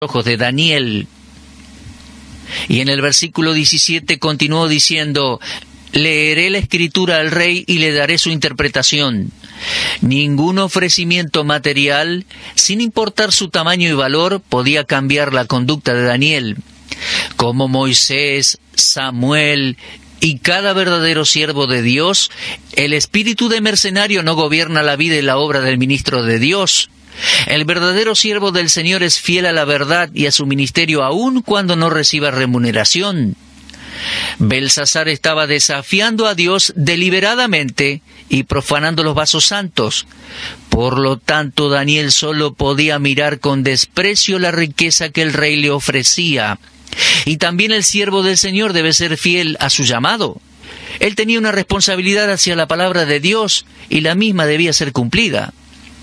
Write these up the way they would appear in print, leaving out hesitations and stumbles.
ojos de Daniel. Y en el versículo 17 continuó diciendo: leeré la escritura al rey y le daré su interpretación. Ningún ofrecimiento material, sin importar su tamaño y valor, podía cambiar la conducta de Daniel. Como Moisés, Samuel y cada verdadero siervo de Dios, el espíritu de mercenario no gobierna la vida y la obra del ministro de Dios. El verdadero siervo del Señor es fiel a la verdad y a su ministerio aun cuando no reciba remuneración. Belsasar estaba desafiando a Dios deliberadamente y profanando los vasos santos. Por lo tanto, Daniel solo podía mirar con desprecio la riqueza que el rey le ofrecía. Y también el siervo del Señor debe ser fiel a su llamado. Él tenía una responsabilidad hacia la palabra de Dios y la misma debía ser cumplida.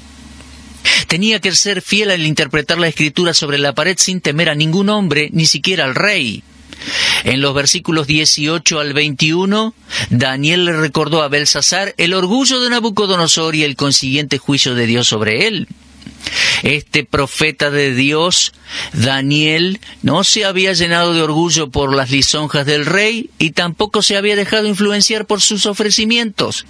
Tenía que ser fiel al interpretar la escritura sobre la pared sin temer a ningún hombre, ni siquiera al rey. En los versículos 18 al 21, Daniel le recordó a Belsasar el orgullo de Nabucodonosor y el consiguiente juicio de Dios sobre él. Este profeta de Dios, Daniel, no se había llenado de orgullo por las lisonjas del rey y tampoco se había dejado influenciar por sus ofrecimientos.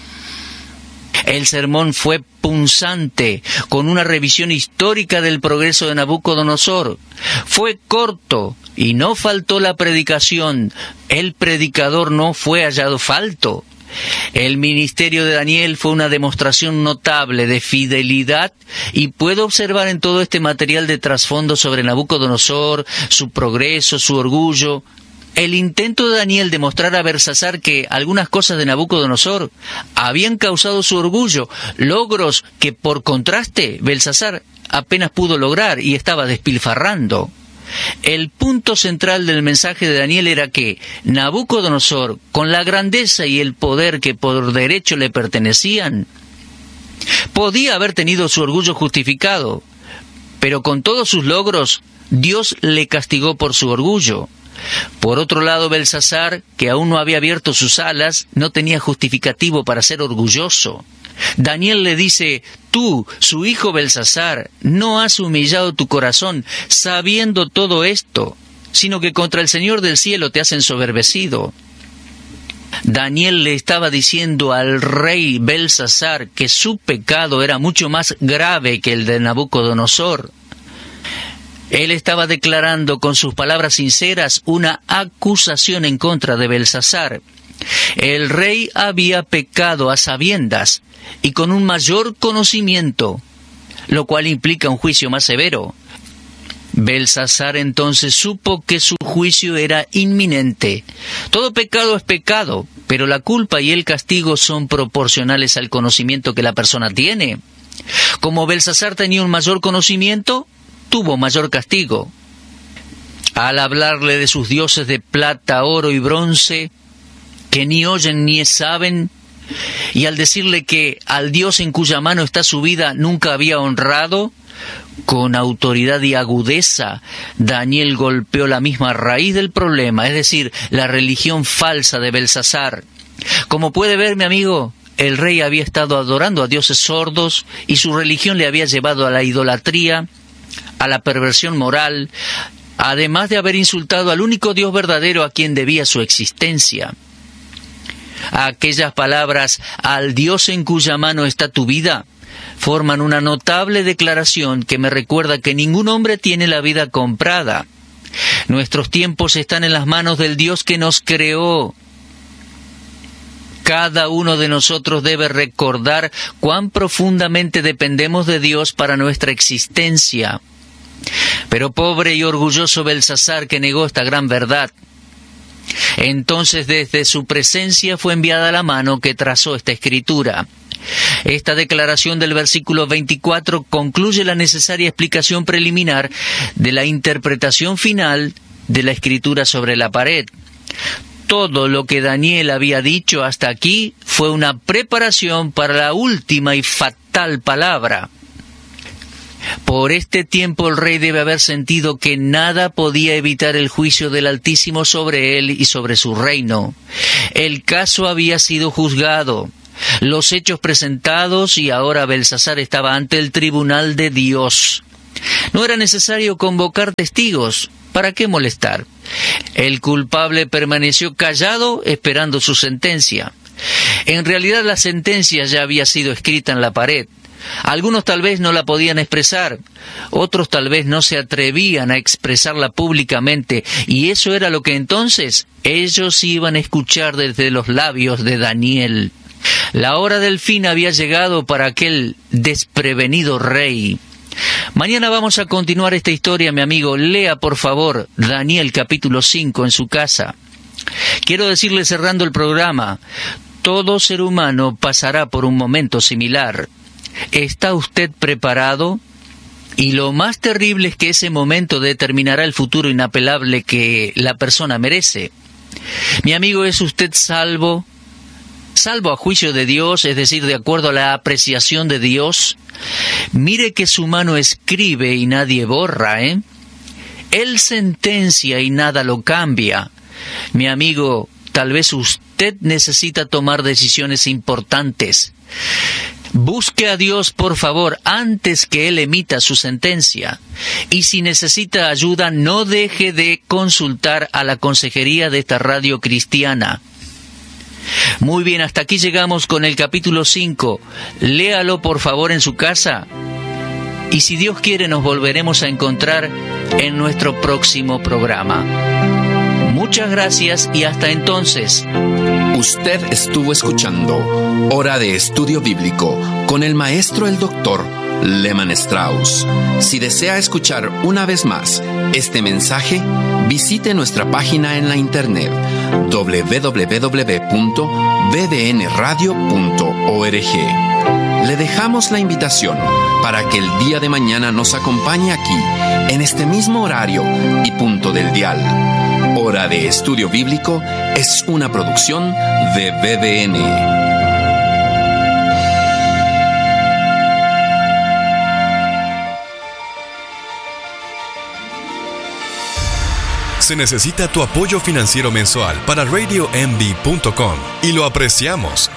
El sermón fue punzante, con una revisión histórica del progreso de Nabucodonosor. Fue corto y no faltó la predicación. El predicador no fue hallado falto. El ministerio de Daniel fue una demostración notable de fidelidad y puedo observar en todo este material de trasfondo sobre Nabucodonosor, su progreso, su orgullo. El intento de Daniel de mostrar a Belsasar que algunas cosas de Nabucodonosor habían causado su orgullo, logros que por contraste Belsasar apenas pudo lograr y estaba despilfarrando. El punto central del mensaje de Daniel era que Nabucodonosor, con la grandeza y el poder que por derecho le pertenecían, podía haber tenido su orgullo justificado, pero con todos sus logros, Dios le castigó por su orgullo. Por otro lado, Belsasar, que aún no había abierto sus alas, no tenía justificativo para ser orgulloso. Daniel le dice: tú, su hijo Belsasar, no has humillado tu corazón sabiendo todo esto, sino que contra el Señor del cielo te has ensoberbecido. Daniel le estaba diciendo al rey Belsasar que su pecado era mucho más grave que el de Nabucodonosor. Él estaba declarando con sus palabras sinceras una acusación en contra de Belsasar. El rey había pecado a sabiendas y con un mayor conocimiento, lo cual implica un juicio más severo. Belsasar entonces supo que su juicio era inminente. Todo pecado es pecado, pero la culpa y el castigo son proporcionales al conocimiento que la persona tiene. Como Belsasar tenía un mayor conocimiento, tuvo mayor castigo. Al hablarle de sus dioses de plata, oro y bronce, que ni oyen ni saben, y al decirle que al Dios en cuya mano está su vida nunca había honrado, con autoridad y agudeza, Daniel golpeó la misma raíz del problema, es decir, la religión falsa de Belsasar. Como puede ver, mi amigo, el rey había estado adorando a dioses sordos y su religión le había llevado a la idolatría, a la perversión moral, además de haber insultado al único Dios verdadero a quien debía su existencia. Aquellas palabras, al Dios en cuya mano está tu vida, forman una notable declaración que me recuerda que ningún hombre tiene la vida comprada. Nuestros tiempos están en las manos del Dios que nos creó. Cada uno de nosotros debe recordar cuán profundamente dependemos de Dios para nuestra existencia. Pero pobre y orgulloso Belsasar, que negó esta gran verdad. Entonces desde su presencia fue enviada la mano que trazó esta escritura. Esta declaración del versículo 24 concluye la necesaria explicación preliminar de la interpretación final de la escritura sobre la pared. Todo lo que Daniel había dicho hasta aquí fue una preparación para la última y fatal palabra. Por este tiempo el rey debe haber sentido que nada podía evitar el juicio del Altísimo sobre él y sobre su reino. El caso había sido juzgado, los hechos presentados y ahora Belsasar estaba ante el tribunal de Dios. No era necesario convocar testigos. ¿Para qué molestar? El culpable permaneció callado esperando su sentencia. En realidad la sentencia ya había sido escrita en la pared. Algunos tal vez no la podían expresar, otros tal vez no se atrevían a expresarla públicamente, y eso era lo que entonces ellos iban a escuchar desde los labios de Daniel. La hora del fin había llegado para aquel desprevenido rey. Mañana vamos a continuar esta historia, mi amigo. Lea, por favor, Daniel capítulo 5 en su casa. Quiero decirle, cerrando el programa, todo ser humano pasará por un momento similar. ¿Está usted preparado? Y lo más terrible es que ese momento determinará el futuro inapelable que la persona merece. Mi amigo, ¿es usted salvo? ¿Salvo a juicio de Dios, es decir, de acuerdo a la apreciación de Dios? Mire que su mano escribe y nadie borra, ¿eh? Él sentencia y nada lo cambia. Mi amigo, tal vez usted necesita tomar decisiones importantes. Busque a Dios, por favor, antes que Él emita su sentencia. Y si necesita ayuda, no deje de consultar a la consejería de esta radio cristiana. Muy bien, hasta aquí llegamos con el capítulo 5. Léalo, por favor, en su casa. Y si Dios quiere, nos volveremos a encontrar en nuestro próximo programa. Muchas gracias y hasta entonces. Usted estuvo escuchando Hora de Estudio Bíblico con el maestro el Dr. Lehman Strauss. Si desea escuchar una vez más este mensaje, visite nuestra página en la internet www.bbnradio.org. Le dejamos la invitación para que el día de mañana nos acompañe aquí, en este mismo horario y punto del dial. Hora de Estudio Bíblico es una producción de BBN. Se necesita tu apoyo financiero mensual para RadioMD.com y lo apreciamos.